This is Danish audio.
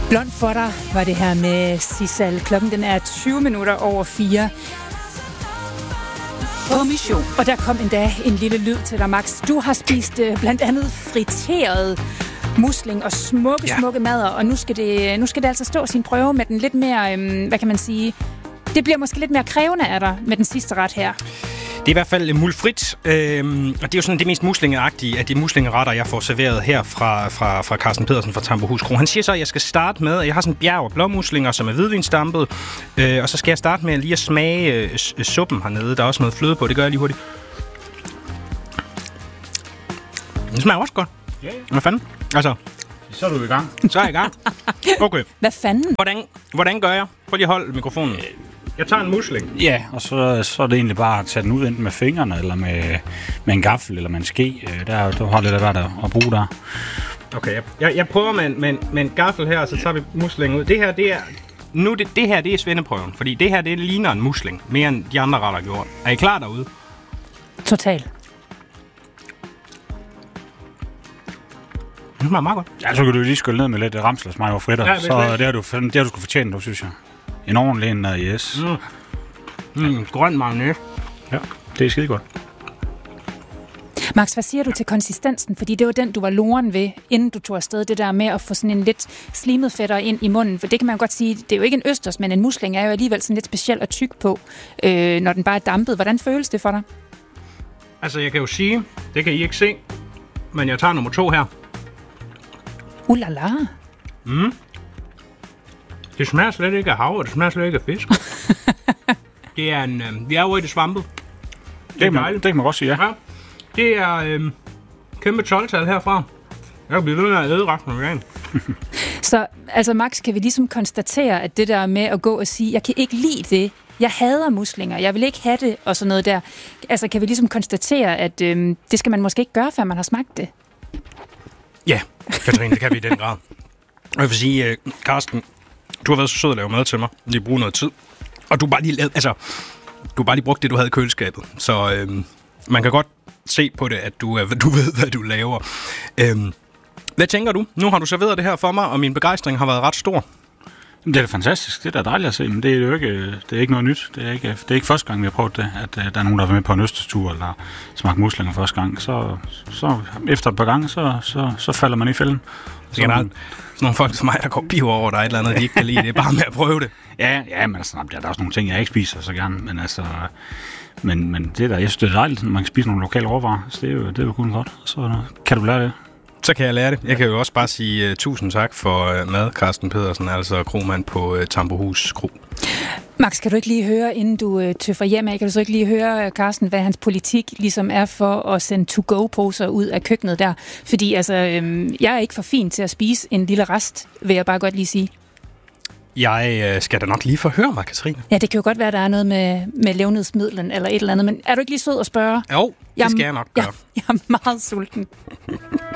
Blond for dig var det her med Sissal. Klokken den er 4:20 på mission. Og der kom endda en lille lyd til dig, Max. Du har spist blandt andet friteret musling og smukke madder, og nu skal det altså stå sin prøve med den lidt mere, hvad kan man sige, det bliver måske lidt mere krævende af dig med den sidste ret her. Det er i hvert fald mulfrit, og det er jo sådan det mest muslingeagtige af de muslingeretter, jeg får serveret her fra Carsten Pedersen fra Tambohus Kro. Han siger så, at jeg skal starte med, at jeg har sådan en bjerg af blåmuslinger, som er hvidvinsdampet, og så skal jeg starte med lige at smage suppen hernede. Der er også noget fløde på, det gør jeg lige hurtigt. Det smager også godt. Ja. Hvad fanden? Altså, så er du i gang. Så er jeg i gang. Okay. Hvad fanden? Hvordan gør jeg? Prøv lige at holde mikrofonen. Jeg tager en musling. Ja, og så er det egentlig bare at tage den ud enten med fingrene, eller med en gaffel, eller med en ske. Du har lidt af hvert at bruge der. Okay, jeg prøver med en gaffel her, og så tager vi muslingen ud. Det her, det er svendeprøven, fordi det her, det ligner en musling, mere end de andre retter gjort. Er I klar derude? Total. Det smager meget godt. Ja, så kan du lige skylde ned med lidt ramslersmej og fritter. Ja, så det har du skulle fortjene, du synes jeg. En ordentlig en, yes. Grøn mayonnaise. Ja, det er skide godt. Max, hvad siger du til konsistensen? Fordi det var den, du var loren ved, inden du tog afsted. Det der med at få sådan en lidt slimet fætter ind i munden. For det kan man jo godt sige, det er jo ikke en østers, men en musling er jo alligevel sådan lidt speciel og tyk på, når den bare er dampet. Hvordan føles det for dig? Altså, jeg kan jo sige, det kan I ikke se, men jeg tager nummer 2 her. Ulala. Det smager slet ikke af hav, og det smager slet ikke af fisk. Det er vi er jo i det svampet. Det kan man godt sige, ja. Det er kæmpe 12-tal herfra. Jeg kan blive ved med at æde resten af dagen. Så altså, Max, kan vi ligesom konstatere, at det der med at gå og sige, jeg kan ikke lide det, jeg hader muslinger, jeg vil ikke have det, og sådan noget der. Altså, kan vi ligesom konstatere, at det skal man måske ikke gøre, før man har smagt det? Ja, Katrine, det kan vi i den grad. Og jeg vil sige, Carsten, du har været så sød at lave mad til mig. Det bruger noget tid. Og du har bare lige brugt det, du havde i køleskabet. Så man kan godt se på det, at du ved, hvad du laver. Hvad tænker du? Nu har du serveret det her for mig, og min begejstring har været ret stor. Det er da fantastisk. Det er da dejligt at se, men det er jo ikke noget nyt. Det er ikke første gang, vi har prøvet det, at der er nogen, der har været med på en østerstur eller smagt muslinger første gang. Så efter et par gange, så falder man i fælden. Sådan nogle folk som mig, der går piver over, der er et eller andet, de ikke kan lide. Det er bare med at prøve det. Ja, men altså, der er også nogle ting, jeg ikke spiser så gerne. Men altså, men det der, jeg synes, det er dejligt, at man kan spise nogle lokale råvarer. Så det er jo kun godt. Så kan du lære det. Så kan jeg lære det. Jeg kan jo også bare sige tusind tak for mad, Carsten Pedersen, altså kromand på Tambohus Kro. Max, kan du ikke lige høre, inden du tøffer hjem af, kan du så ikke lige høre, Carsten, hvad hans politik ligesom er for at sende to-go-poser ud af køkkenet der? Fordi altså, jeg er ikke for fin til at spise en lille rest, vil jeg bare godt lige sige. Jeg skal da nok lige forhøre mig, Katrine. Ja, det kan jo godt være, der er noget med levnedsmidlen eller et eller andet, men er du ikke lige sød at spørge? Jo, det skal jeg nok gøre. Jeg er meget sulten.